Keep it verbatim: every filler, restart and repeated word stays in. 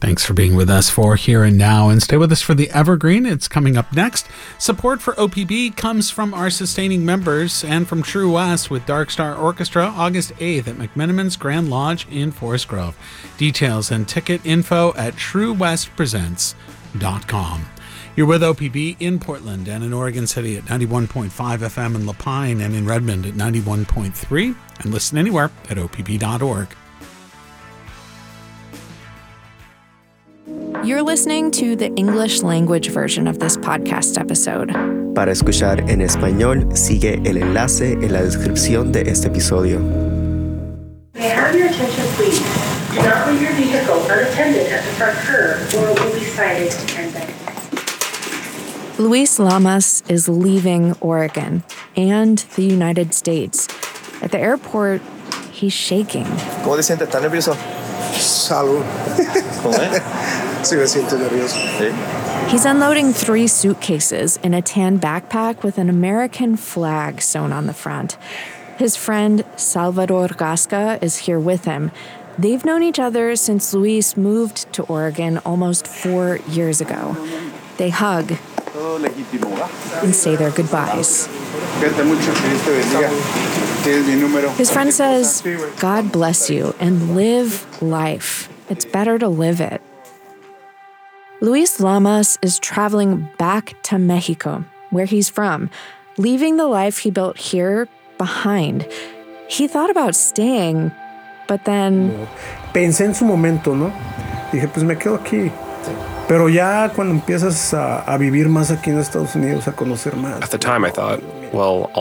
Thanks for being with us for Here and Now, and stay with us for the Evergreen. It's coming up next. Support for O P B comes from our sustaining members and from True West with Dark Star Orchestra August eighth at McMenamin's Grand Lodge in Forest Grove. Details and ticket info at true west presents dot com. You're with O P B in Portland and in Oregon City at ninety-one point five F M in La Pine and in Redmond at ninety-one point three, and listen anywhere at O P B dot org. You're listening to the English language version of this podcast episode. Para escuchar en español, sigue el enlace en la descripción de este episodio. May I have your attention, please? Do not leave your vehicle unattended at the front curb, or it will be cited and then. Luis Lamas is leaving Oregon and the United States. At the airport, he's shaking. ¿Cómo te sientes? ¿Estás nervioso? Salud. ¿Cómo es? Sí, me siento nervioso. ¿Sí? He's unloading three suitcases in a tan backpack with an American flag sewn on the front. His friend Salvador Gasca is here with him. They've known each other since Luis moved to Oregon almost four years ago. They hug and say their goodbyes. His friend says, God bless you and live life. It's better to live it. Luis Lamas is traveling back to Mexico, where he's from, leaving the life he built here behind. He thought about staying, but then... Pensé en su momento, ¿no? Dije, pues me quedo aquí. Pero ya cuando empiezas a, a vivir más aquí en Estados Unidos, a conocer más. At the time I thought, well,